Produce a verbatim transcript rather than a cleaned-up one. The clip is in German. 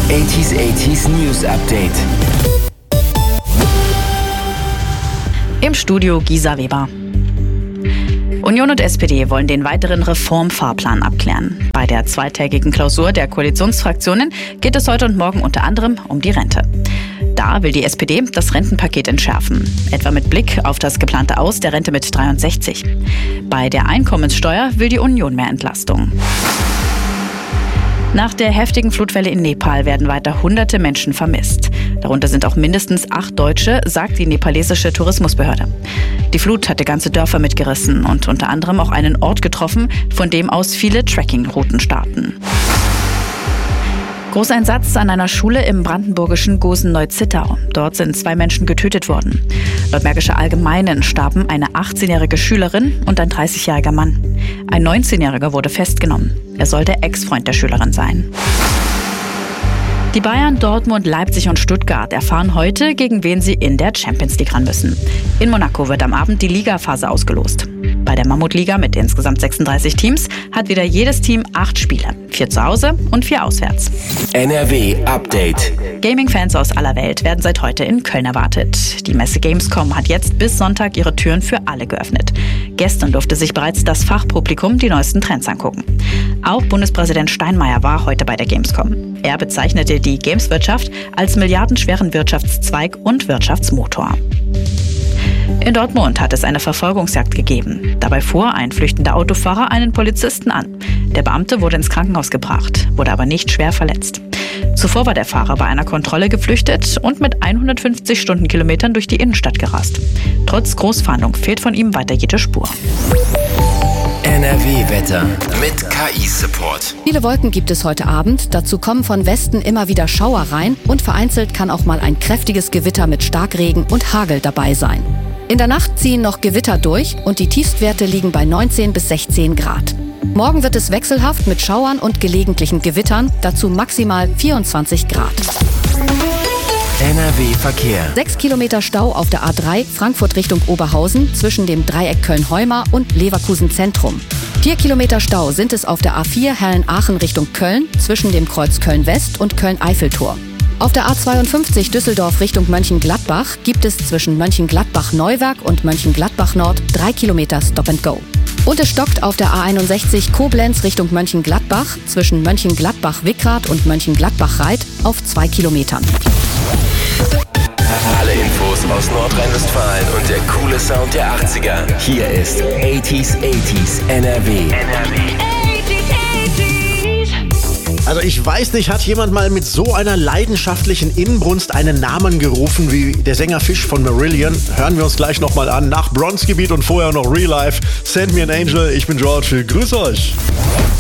achtziger achtziger News Update. Im Studio Gisa Weber. Union und S P D wollen den weiteren Reformfahrplan abklären. Bei der zweitägigen Klausur der Koalitionsfraktionen geht es heute und morgen unter anderem um die Rente. Da will die S P D das Rentenpaket entschärfen, etwa mit Blick auf das geplante Aus der Rente mit dreiundsechzig. Bei der Einkommenssteuer will die Union mehr Entlastung. Nach der heftigen Flutwelle in Nepal werden weiter hunderte Menschen vermisst. Darunter sind auch mindestens acht Deutsche, sagt die nepalesische Tourismusbehörde. Die Flut hatte ganze Dörfer mitgerissen und unter anderem auch einen Ort getroffen, von dem aus viele Trekkingrouten starten. Großeinsatz an einer Schule im brandenburgischen Gosen-Neuzittau. Dort sind zwei Menschen getötet worden. Laut Märkischer Allgemeinen starben eine achtzehnjährige Schülerin und ein dreißigjähriger Mann. Ein neunzehnjähriger wurde festgenommen. Er soll der Ex-Freund der Schülerin sein. Die Bayern, Dortmund, Leipzig und Stuttgart erfahren heute, gegen wen sie in der Champions League ran müssen. In Monaco wird am Abend die Ligaphase ausgelost. Bei der Mammutliga mit insgesamt sechsunddreißig Teams hat wieder jedes Team acht Spiele. Vier zu Hause und vier auswärts. N R W Update. Gaming-Fans aus aller Welt werden seit heute in Köln erwartet. Die Messe Gamescom hat jetzt bis Sonntag ihre Türen für alle geöffnet. Gestern durfte sich bereits das Fachpublikum die neuesten Trends angucken. Auch Bundespräsident Steinmeier war heute bei der Gamescom. Er bezeichnete die Gameswirtschaft als milliardenschweren Wirtschaftszweig und Wirtschaftsmotor. In Dortmund hat es eine Verfolgungsjagd gegeben. Dabei fuhr ein flüchtender Autofahrer einen Polizisten an. Der Beamte wurde ins Krankenhaus gebracht, wurde aber nicht schwer verletzt. Zuvor war der Fahrer bei einer Kontrolle geflüchtet und mit hundertfünfzig Stundenkilometern durch die Innenstadt gerast. Trotz Großfahndung fehlt von ihm weiter jede Spur. N R W-Wetter mit K I-Support. Viele Wolken gibt es heute Abend. Dazu kommen von Westen immer wieder Schauer rein und vereinzelt kann auch mal ein kräftiges Gewitter mit Starkregen und Hagel dabei sein. In der Nacht ziehen noch Gewitter durch und die Tiefstwerte liegen bei neunzehn bis sechzehn Grad. Morgen wird es wechselhaft mit Schauern und gelegentlichen Gewittern, dazu maximal vierundzwanzig Grad. N R W-Verkehr. Sechs Kilometer Stau auf der A drei Frankfurt Richtung Oberhausen zwischen dem Dreieck Köln-Heuma und Leverkusen Zentrum. Vier Kilometer Stau sind es auf der A vier Herrn-Aachen Richtung Köln zwischen dem Kreuz Köln-West und Köln-Eiffeltor. Auf der A zweiundfünfzig Düsseldorf Richtung Mönchengladbach gibt es zwischen Mönchengladbach-Neuwerk und Mönchengladbach-Nord drei Kilometer Stop and Go. Und es stockt auf der A einundsechzig Koblenz Richtung Mönchengladbach zwischen Mönchengladbach-Wickrath und Mönchengladbach-Reit auf zwei Kilometern. Alle Infos aus Nordrhein-Westfalen und der coole Sound der achtziger. Hier ist achtziger achtziger N R W. N R W. Also ich weiß nicht, hat jemand mal mit so einer leidenschaftlichen Inbrunst einen Namen gerufen wie der Sänger Fish von Marillion? Hören wir uns gleich nochmal an. Nach Bronzegebiet und vorher noch Real Life. Send me an Angel. Ich bin George. Grüß euch.